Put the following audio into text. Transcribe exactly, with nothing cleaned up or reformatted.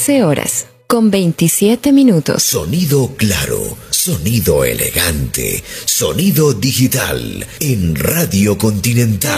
trece horas, con veintisiete minutos. Sonido claro, sonido elegante, sonido digital en Radio Continental.